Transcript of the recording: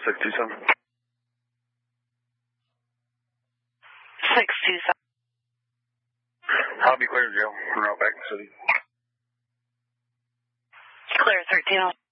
627. 627. I'll be clear to jail. En route back to the city. Clear 13.